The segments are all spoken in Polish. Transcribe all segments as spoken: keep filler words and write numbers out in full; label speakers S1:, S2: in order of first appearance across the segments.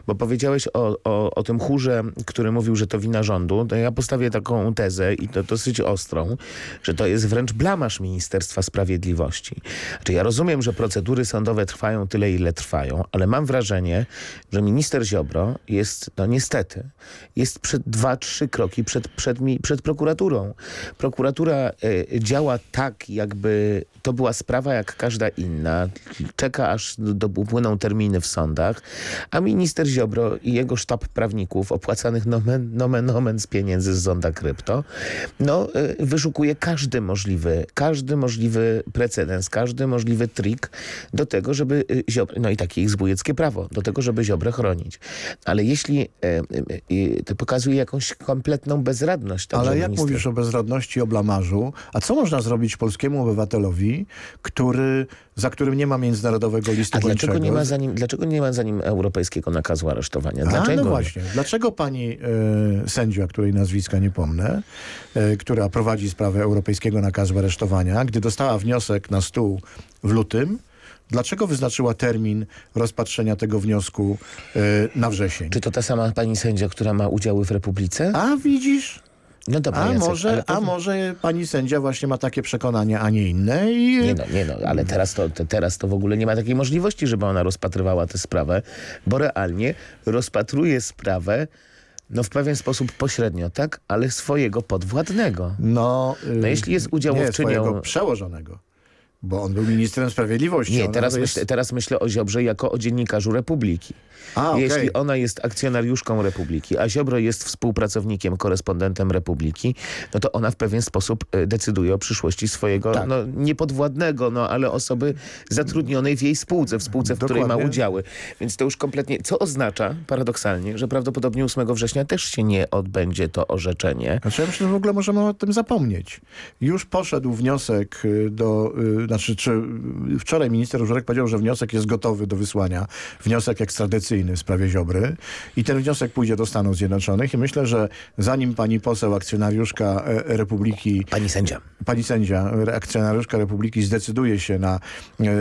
S1: bo powiedziałeś o, o, o tym chórze, który mówił, że to wina rządu, to ja postawię taką tezę i to dosyć ostrą, że to jest wręcz blamaż Ministerstwa Sprawiedliwości. Znaczy ja rozumiem, że procedury sądowe trwają tyle, ile trwają, ale mam wrażenie, że minister Ziobro jest, no niestety, jest przed dwa, trzy kroki przed, przed, mi, przed prokuraturą. Prokuratura y, działa tak, jakby to była sprawa jak każda inna. Czeka, aż dopłyną terminy w sądach, a minister Ziobro i jego sztab prawników opłacanych nomen, nomen omen z pieniędzy z zonda krypto, no y, wyszukuje każdy możliwy, każdy możliwy precedens, każdy możliwy trik do tego, żeby y, Ziobro, no i takie ich zbójeckie prawo, do tego, żeby Ziobrę chronić. Ale jeśli y, y, y, to pokazuje jakąś kompletną bezradność.
S2: Ale jak
S1: minister...
S2: mówisz o bezradności, o blamarzu, a co można zrobić polskiemu obywatelowi, który, za którym nie ma międzynarodowego listu
S1: A
S2: gończego?
S1: dlaczego nie ma za nim, dlaczego nie ma za nim europejskiego nakazu aresztowania? Dlaczego?
S2: A, no właśnie. Dlaczego pani e, sędzia, której nazwiska nie pomnę, e, która prowadzi sprawę europejskiego nakazu aresztowania, gdy dostała wniosek na stół w lutym, dlaczego wyznaczyła termin rozpatrzenia tego wniosku e, na wrzesień?
S1: Czy to ta sama pani sędzia, która ma udziały w Republice?
S2: A widzisz?
S1: No dobra,
S2: A,
S1: Jacek,
S2: może,
S1: ale to...
S2: a może pani sędzia właśnie ma takie przekonania, a nie inne? I...
S1: Nie no, nie no, ale teraz to, te, teraz to w ogóle nie ma takiej możliwości, żeby ona rozpatrywała tę sprawę, bo realnie rozpatruje sprawę no w pewien sposób pośrednio, tak? Ale swojego podwładnego.
S2: No,
S1: No jeśli jest udziałowczynią...
S2: Nie, swojego przełożonego. Bo on był ministrem sprawiedliwości.
S1: Nie,
S2: Ona
S1: teraz,
S2: jest...
S1: myślę, teraz myślę o Ziobrze jako o dziennikarzu Republiki.
S2: A, okay.
S1: Jeśli ona jest akcjonariuszką Republiki, a Ziobro jest współpracownikiem, korespondentem Republiki, no to ona w pewien sposób decyduje o przyszłości swojego,
S2: tak.
S1: no niepodwładnego, no ale osoby zatrudnionej w jej spółce, w spółce, w
S2: Dokładnie.
S1: której ma udziały. Więc to już kompletnie, co oznacza paradoksalnie, że prawdopodobnie ósmego września też się nie odbędzie to orzeczenie.
S2: Znaczy ja myślę, że w ogóle możemy o tym zapomnieć. Już poszedł wniosek do, znaczy czy wczoraj minister Żurek powiedział, że wniosek jest gotowy do wysłania. Wniosek ekstradycyjny w sprawie Ziobry i ten wniosek pójdzie do Stanów Zjednoczonych i myślę, że zanim pani poseł, akcjonariuszka Republiki...
S1: Pani sędzia.
S2: Pani sędzia, akcjonariuszka Republiki zdecyduje się na e, e,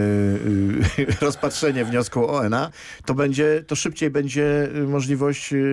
S2: rozpatrzenie wniosku O N A, to będzie, to szybciej będzie możliwość e,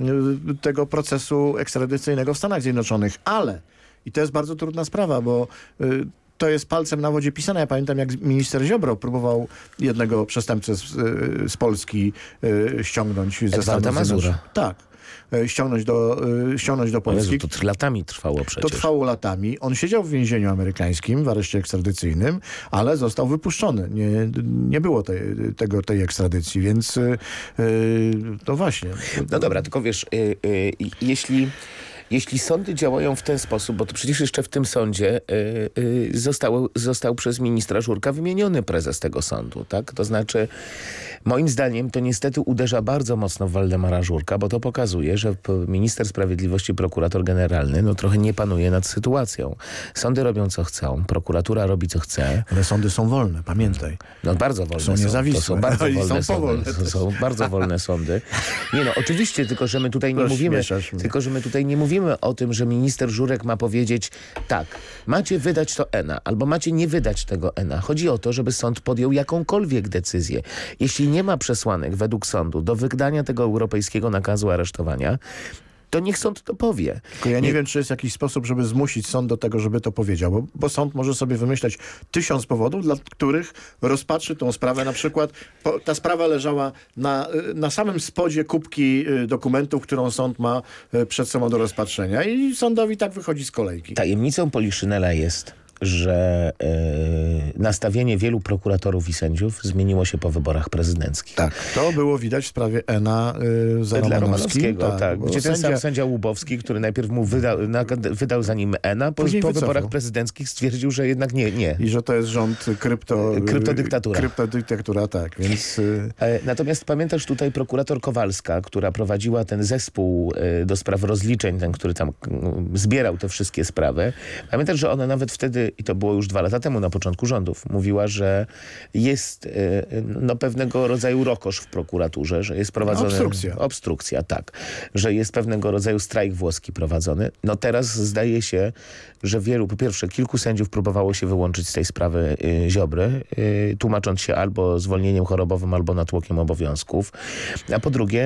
S2: tego procesu ekstradycyjnego w Stanach Zjednoczonych. Ale, i to jest bardzo trudna sprawa, bo e, to jest palcem na wodzie pisane. Ja pamiętam, jak minister Ziobro próbował jednego przestępcę z, z Polski y, ściągnąć ze
S1: Edwarda
S2: Stanów
S1: Mazura.
S2: Tak. Y, ściągnąć do, y, ściągnąć do Polski.
S1: Jezu, to latami trwało przecież.
S2: To trwało latami. On siedział w więzieniu amerykańskim, w areszcie ekstradycyjnym, ale został wypuszczony. Nie, nie było tej, tego, tej ekstradycji, więc y, y, to właśnie.
S1: No dobra, tylko wiesz, y, y, jeśli... Jeśli sądy działają w ten sposób, bo to przecież jeszcze w tym sądzie y, y, został, został przez ministra Żurka wymieniony prezes tego sądu, tak? To znaczy, moim zdaniem to niestety uderza bardzo mocno w Waldemara Żurka, bo to pokazuje, że minister sprawiedliwości, prokurator generalny, no trochę nie panuje nad sytuacją. Sądy robią co chcą, prokuratura robi co chce.
S2: Ale sądy są wolne, pamiętaj.
S1: No bardzo wolne
S2: są. Niezawisłe.
S1: To są bardzo wolne
S2: są
S1: sądy. To są bardzo wolne sądy. Nie no, oczywiście, tylko że my tutaj nie
S2: Proszę,
S1: mówimy,
S2: tylko
S1: że my tutaj nie mówimy o tym, że minister Żurek ma powiedzieć tak, macie wydać to E N A, albo macie nie wydać tego E N A. Chodzi o to, żeby sąd podjął jakąkolwiek decyzję. Jeśli nie ma przesłanek według sądu do wydania tego europejskiego nakazu aresztowania, to niech sąd to powie.
S2: Tylko ja nie,
S1: nie
S2: wiem, czy jest jakiś sposób, żeby zmusić sąd do tego, żeby to powiedział, bo, bo sąd może sobie wymyśleć tysiąc powodów, dla których rozpatrzy tą sprawę. Na przykład po, ta sprawa leżała na, na samym spodzie kubki dokumentów, którą sąd ma przed sobą do rozpatrzenia i sądowi tak wychodzi z kolejki.
S1: Tajemnicą Poliszynela jest, że yy, nastawienie wielu prokuratorów i sędziów zmieniło się po wyborach prezydenckich.
S2: Tak, to było widać w sprawie Ena yy, za
S1: Dla
S2: Romanowskim.
S1: Romanowskiego, tak. tak. Gdzie ten
S2: sędzia...
S1: sam sędzia Łubowski, który najpierw mu wydał, na, wydał za nim Ena, po, po wyborach prezydenckich stwierdził, że jednak nie, nie.
S2: I że to jest rząd krypto...
S1: kryptodyktatura.
S2: Kryptodyktatura, tak, więc... Yy...
S1: Natomiast pamiętasz tutaj prokurator Kowalska, która prowadziła ten zespół yy, do spraw rozliczeń, ten, który tam yy, zbierał te wszystkie sprawy. Pamiętasz, że ona nawet wtedy, i to było już dwa lata temu na początku rządów, mówiła, że jest yy, no, pewnego rodzaju rokosz w prokuraturze, że jest prowadzony...
S2: Obstrukcja.
S1: Obstrukcja, tak. Że jest pewnego rodzaju strajk włoski prowadzony. No teraz zdaje się, że wielu, po pierwsze, kilku sędziów próbowało się wyłączyć z tej sprawy yy, Ziobry, yy, tłumacząc się albo zwolnieniem chorobowym, albo natłokiem obowiązków. A po drugie,